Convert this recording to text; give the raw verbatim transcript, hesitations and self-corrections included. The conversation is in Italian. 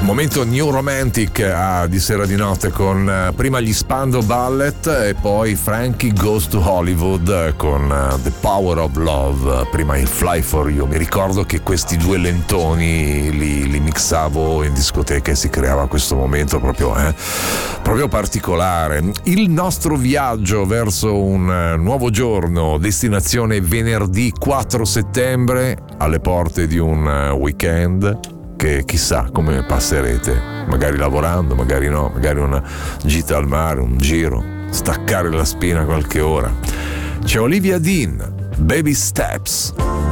momento New Romantic ah, di sera di notte con uh, prima gli Spandau Ballet e poi Frankie Goes to Hollywood con uh, The Power of Love, prima il Fly for You. Mi ricordo che questi due lentoni li, li mixavo in discoteca e si creava questo momento proprio, eh, proprio particolare. Il nostro viaggio verso un uh, nuovo giorno, destinazione venerdì quattro settembre, alle porte di un uh, weekend che chissà come passerete, magari lavorando, magari no, magari una gita al mare, un giro, staccare la spina qualche ora. C'è Olivia Dean, Baby Steps.